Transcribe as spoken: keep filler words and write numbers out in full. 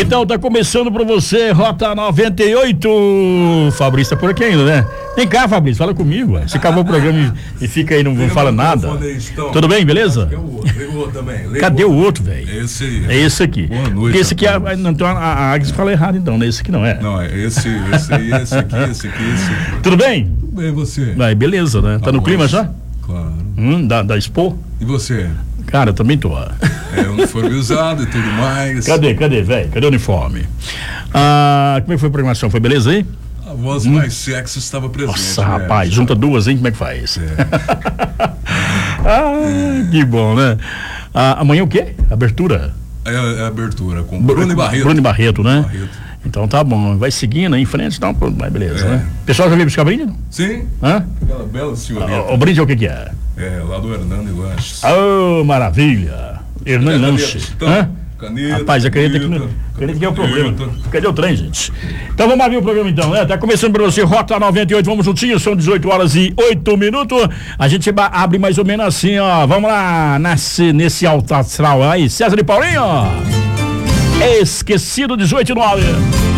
Então tá começando pra você, Rota noventa e oito. Fabrício tá por aqui ainda, né? Vem cá, Fabrício, fala comigo. Ué. Você acabou o programa e, e fica aí, não, não fala nada. Tudo bem, beleza? É o outro, o outro também. Cadê o outro, velho? Esse aí. É esse aqui. Boa noite. Porque esse aqui, a, não, então a, a Agnes fala errado então, né? Esse aqui não é. Não, é esse, esse aí, esse aqui, esse aqui, esse aqui. Tudo bem? Tudo bem, você? Vai, beleza, né? Tá, tá no bom. Clima já? Claro. Hum, da, da Expo? E você? Cara, eu também tô. É, uniformizado e tudo mais. Cadê, cadê, velho? Cadê o uniforme? Ah, como é que foi a programação? Foi beleza aí? A voz hum. mais sexy estava presente. Nossa, né? rapaz, junta duas, hein? Como é que faz? É. Ah, que bom, né? Ah, amanhã o quê? Abertura? É, é abertura com Bruno e Barreto. Bruno e Barreto, né? Barreto. Então tá bom, vai seguindo aí em frente, então, vai beleza, é. né? Pessoal já veio buscar brinde? Sim. Hã? Aquela bela senhorita. O, o brinde é o que que é? É, lá do Hernani Lanches. Oh, maravilha! Hernani Lanches. Hã? Caneta, Rapaz, a caneta aqui, não, caneta aqui é o problema. Cadê o trem, gente? Então vamos abrir o programa então, né? Tá começando pra você, Rota noventa e oito, vamos juntinhos, são dezoito horas e oito minutos. A gente abre mais ou menos assim, ó. Vamos lá, nesse, nesse alto astral aí. César e Paulinho, ó. Esquecido, dezoito e nove.